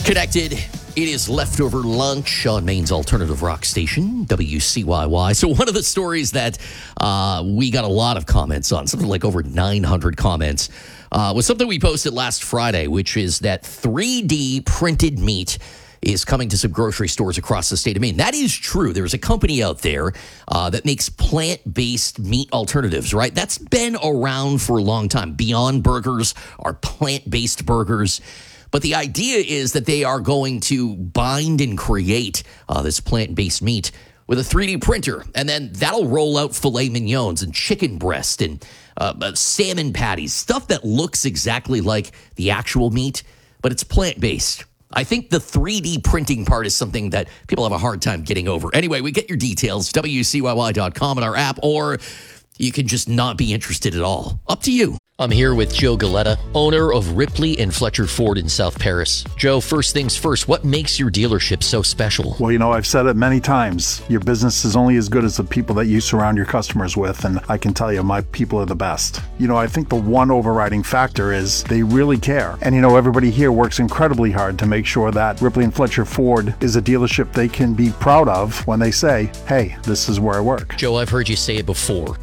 Connected. It is leftover lunch on Maine's alternative rock station, WCYY. So one of the stories that we got a lot of comments on, something like over 900 comments, was something we posted last Friday, which is that 3D printed meat is coming to some grocery stores across the state of Maine. That is true. There's a company out there that makes plant-based meat alternatives, right? That's been around for a long time. Beyond Burgers are plant-based burgers. But the idea is that they are going to bind and create this plant-based meat with a 3D printer. And then that'll roll out filet mignons and chicken breast and salmon patties, stuff that looks exactly like the actual meat, but it's plant-based. I think the 3D printing part is something that people have a hard time getting over. Anyway, we get your details, WCYY.com and our app, or you can just not be interested at all. Up to you. I'm here with Joe Galetta, owner of Ripley and Fletcher Ford in South Paris. Joe, first things first, what makes your dealership so special? Well, I've said it many times. Your business is only as good as the people that you surround your customers with, and I can tell you, my people are the best. I think the one overriding factor is they really care. And everybody here works incredibly hard to make sure that Ripley and Fletcher Ford is a dealership they can be proud of when they say, hey, this is where I work. Joe, I've heard you say it before.